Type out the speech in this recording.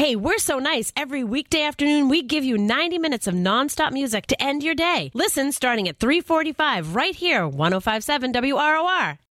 Hey, we're so nice. Every weekday afternoon, we give you 90 minutes of nonstop music to end your day. Listen starting at 3:45 right here, 105.7 WROR.